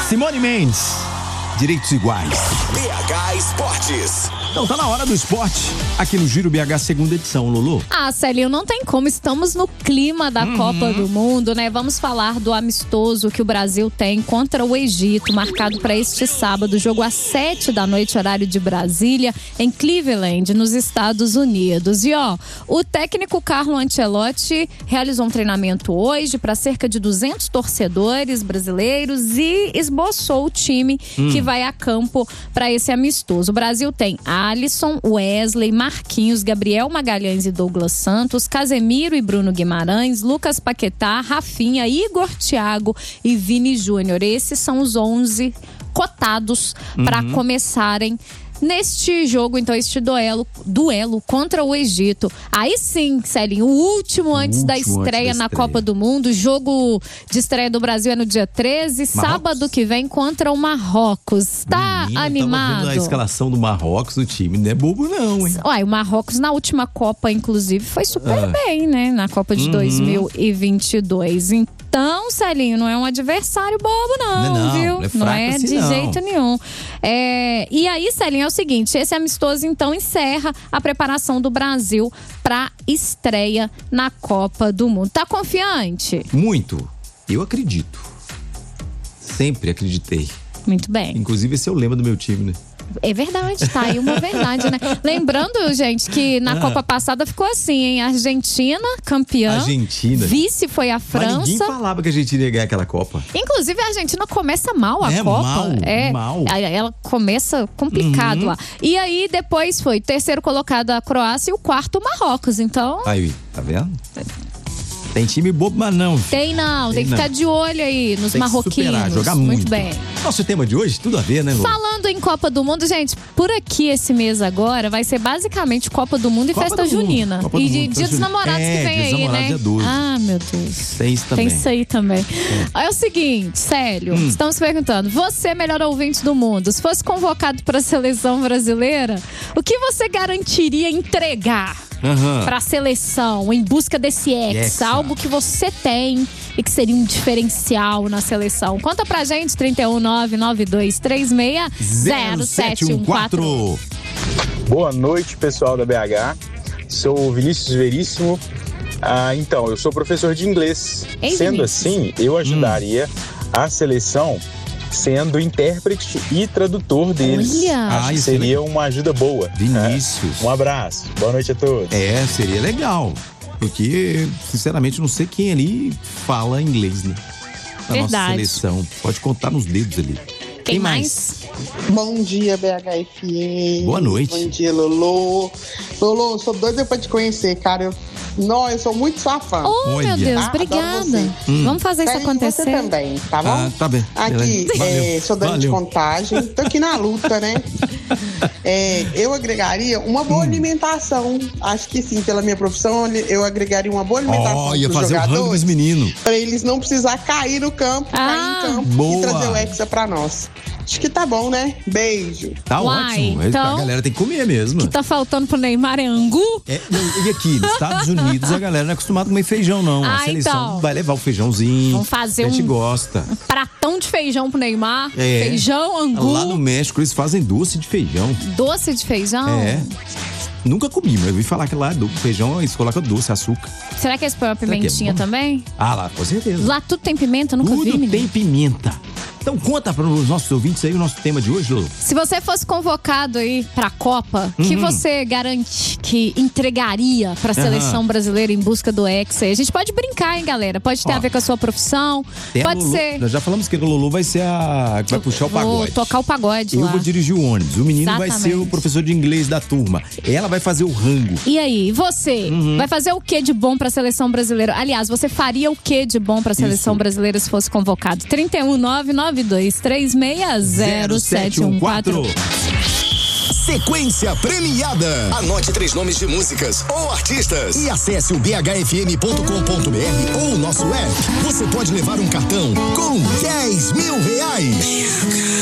Simone Mendes, Direitos Iguais. BH Esportes. Então tá na hora do esporte, aqui no Giro BH, segunda edição, Lulu. Célia, não tem como, estamos no clima da Copa do Mundo, né? Vamos falar do amistoso que o Brasil tem contra o Egito, marcado para este sábado, jogo às 7h, horário de Brasília, em Cleveland, nos Estados Unidos. E o técnico Carlo Ancelotti realizou um treinamento hoje para cerca de 200 torcedores brasileiros e esboçou o time que vai a campo para esse amistoso. O Brasil tem Alisson, Wesley, Marquinhos, Gabriel Magalhães e Douglas Santos, Casemiro e Bruno Guimarães, Lucas Paquetá, Rafinha, Igor Thiago e Vini Júnior. Esses são os 11 cotados para começarem neste jogo, então, este duelo contra o Egito. Aí sim, Celinho, o último antes da estreia na Copa do Mundo. O jogo de estreia do Brasil é no dia 13, sábado que vem, contra o Marrocos. Tá animado? Tava vendo a escalação do Marrocos, o time não é bobo não, hein? O Marrocos na última Copa, inclusive, foi super bem, né? Na Copa de 2022. Então, Celinho, não é um adversário bobo não, viu? É não é de jeito nenhum. E aí, Celinho, é o seguinte, esse amistoso então encerra a preparação do Brasil para estreia na Copa do Mundo. Tá confiante? Muito. Eu acredito. Sempre acreditei. Muito bem. Inclusive, esse é o lema do meu time, né? É verdade, tá aí uma verdade, né? Lembrando, gente, que na Copa passada ficou assim, hein? Argentina, campeã. Argentina. Vice foi a França. Mas ninguém falava que a Argentina ia ganhar aquela Copa. Inclusive, a Argentina começa mal a Copa. Mal. Ela começa complicado lá. E aí, depois foi terceiro colocado a Croácia e o quarto o Marrocos. Então... Aí, tá vendo? Tem time bobo, mas não. Tem que ficar de olho aí nos marroquinos. Superar, jogar muito bem. Nosso tema de hoje, tudo a ver, né, Lu? Falando em Copa do Mundo, gente, por aqui esse mês agora vai ser basicamente Copa do Mundo e festa junina. E Dia dos Namorados que vem aí, né? Dia 12. Meu Deus. Tem isso também. Tem isso aí também. É o seguinte, Célio, estamos perguntando, você, melhor ouvinte do mundo, se fosse convocado para a seleção brasileira, o que você garantiria entregar para a seleção em busca desse algo que você tem e que seria um diferencial na seleção? Conta pra gente, 31992360714. Boa noite, pessoal da BH. Sou o Vinícius Veríssimo. Então, eu sou professor de inglês. Sendo assim, eu ajudaria a seleção sendo intérprete e tradutor deles. Acho que seria uma ajuda boa. Vinícius. Um abraço. Boa noite a todos. Seria legal. Porque, sinceramente, não sei quem ali fala inglês, né? Na nossa seleção. Pode contar nos dedos ali. Quem mais? Bom dia, BHFM. Boa noite. Bom dia, Lolo. Lolo, eu sou doida pra te conhecer, cara. Eu sou muito sua fã. Meu Deus, obrigada. Vamos fazer isso acontecer. Você também, tá bom? Tá bem. Aqui, sou Dani de Contagem. Tô aqui na luta, né? Eu agregaria uma boa alimentação. Acho que sim, pela minha profissão, eu agregaria uma boa alimentação ia fazer o rango dos meninos. Pra eles não precisar cair no campo, cair em campo e trazer o Hexa pra nós. Acho que tá bom, né? Beijo. Tá ótimo. Então, a galera tem que comer mesmo. O que tá faltando pro Neymar é angu? E aqui, nos Estados Unidos, a galera não é acostumada a comer feijão, não. A seleção vai levar o feijãozinho. Vamos fazer a gente gosta. Um pratão de feijão pro Neymar. Feijão, angu. Lá no México, eles fazem doce de feijão. Doce de feijão? Nunca comi, mas eu ouvi falar que lá do feijão eles colocam doce, açúcar. Será que eles põem uma pimentinha também? Lá, com certeza. Lá tudo tem pimenta? Nunca vi, Tudo tem pimenta. Então conta para os nossos ouvintes aí o nosso tema de hoje, Lulu. Se você fosse convocado aí pra Copa, que você garante que entregaria pra seleção brasileira em busca do Hexa? A gente pode brincar, hein, galera? Pode ter a ver com a sua profissão, pode ser... Nós já falamos que a Lulu vai ser a que vai puxar o pagode. Tocar o pagode lá. Eu vou dirigir o ônibus. O menino vai ser o professor de inglês da turma. Ela vai fazer o rango. E aí, você vai fazer o que de bom pra seleção brasileira? Aliás, você faria o que de bom pra seleção brasileira se fosse convocado? 31992360714. Sequência premiada. Anote 3 nomes de músicas ou artistas e acesse o bhfm.com.br ou o nosso app. Você pode levar um cartão com R$10.000.